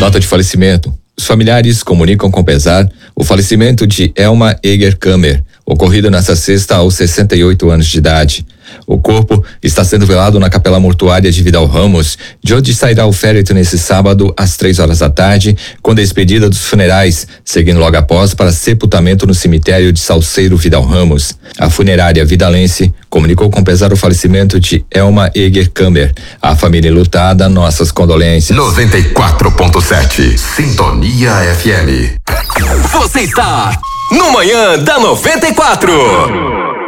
Nota de falecimento. Os familiares comunicam com pesar o falecimento de Elma Eger Kammer, ocorrido nesta sexta aos 68 anos de idade. O corpo está sendo velado na capela mortuária de Vidal Ramos, de onde sairá o féretro nesse sábado às 3 horas da tarde, com despedida dos funerais, seguindo logo após para sepultamento no cemitério de Salceiro Vidal Ramos. A funerária vidalense comunicou com pesar o falecimento de Elma Eger Kammer. A família enlutada, nossas condolências. 94.7 Sintonia FM. Você está no Manhã da 94.